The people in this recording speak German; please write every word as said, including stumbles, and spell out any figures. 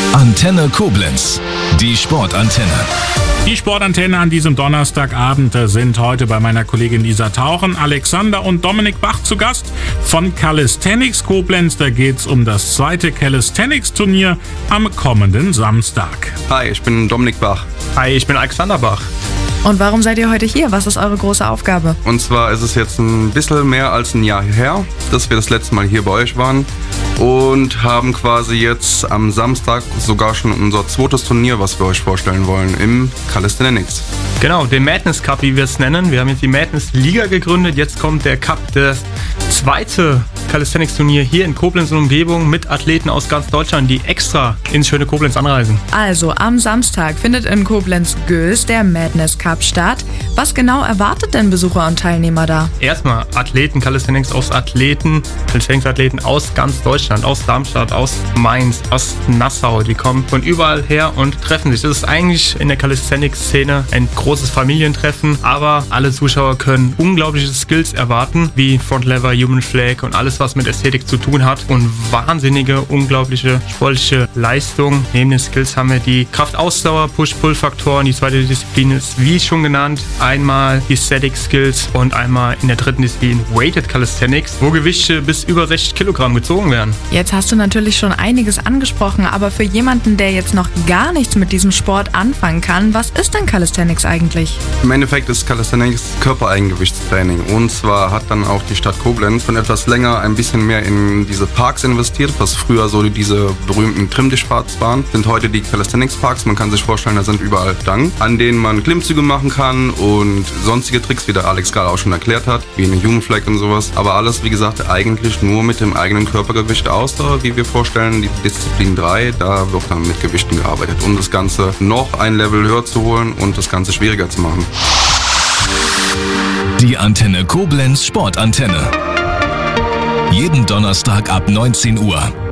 Antenne Koblenz, die Sportantenne. Die Sportantenne an diesem Donnerstagabend sind heute bei meiner Kollegin Lisa Tauchen, Alexander und Dominik Bach zu Gast von Calisthenics Koblenz. Da geht's um das zweite Calisthenics-Turnier am kommenden Samstag. Hi, ich bin Dominik Bach. Hi, ich bin Alexander Bach. Und warum seid ihr heute hier? Was ist eure große Aufgabe? Und zwar ist es jetzt ein bisschen mehr als ein Jahr her, dass wir das letzte Mal hier bei euch waren und haben quasi jetzt am Samstag sogar schon unser zweites Turnier, was wir euch vorstellen wollen, im Calisthenics. Genau, den Madness Cup, wie wir es nennen. Wir haben jetzt die Madness Liga gegründet. Jetzt kommt der Cup, das zweite Calisthenics-Turnier hier in Koblenz und Umgebung mit Athleten aus ganz Deutschland, die extra ins schöne Koblenz anreisen. Also am Samstag findet in Koblenz-Göls der Madness Cup statt. Was genau erwartet denn Besucher und Teilnehmer da? Erstmal Athleten, Calisthenics aus Athleten, Calisthenics-Athleten aus ganz Deutschland, aus Darmstadt, aus Mainz, aus Nassau. Die kommen von überall her und treffen sich. Das ist eigentlich in der Calisthenics-Szene ein großes Familientreffen, aber alle Zuschauer können unglaubliche Skills erwarten, wie Front Lever, Human Flag und alles, was mit Ästhetik zu tun hat und wahnsinnige, unglaubliche sportliche Leistung. Neben den Skills haben wir die Kraft-Ausdauer, Push-Pull-Faktoren. Die zweite Disziplin ist, wie schon genannt, einmal die Static Skills und einmal in der dritten Disziplin Weighted Calisthenics, wo Gewichte bis über sechzig Kilogramm gezogen werden. Jetzt hast du natürlich schon einiges angesprochen, aber für jemanden, der jetzt noch gar nichts mit diesem Sport anfangen kann, was ist denn Calisthenics eigentlich? Im Endeffekt ist Calisthenics Körpereigengewichtstraining. Und zwar hat dann auch die Stadt Koblenz schon etwas länger ein bisschen mehr in diese Parks investiert, was früher so diese berühmten Trimmtischparks waren, sind heute die Calisthenics Parks. Man kann sich vorstellen, da sind überall Stangen, an denen man Klimmzüge machen kann und sonstige Tricks, wie der Alex gerade auch schon erklärt hat, wie eine Human Flag und sowas. Aber alles, wie gesagt, eigentlich nur mit dem eigenen Körpergewicht. Ausdauer, wie wir vorstellen, die Disziplin drei, da wird dann mit Gewichten gearbeitet, um das Ganze noch ein Level höher zu holen und das Ganze schwieriger zu machen. Die Antenne Koblenz Sportantenne. Jeden Donnerstag ab neunzehn Uhr.